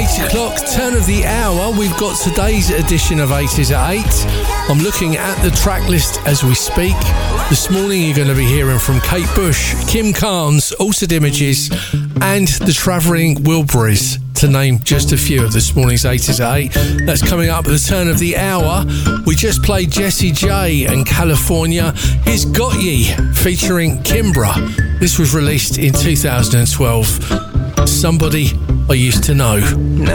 8 o'clock, turn of the hour. We've got today's edition of 80s at 8. I'm looking at the track list as we speak. This morning you're going to be hearing from Kate Bush, Kim Carnes, Altered Images and the Travelling Wilburys, to name just a few of this morning's 80s at 8. That's coming up at the turn of the hour. We just played Jessie J and California. Here's Got Ye featuring Kimbra. This was released in 2012. Somebody I used to know.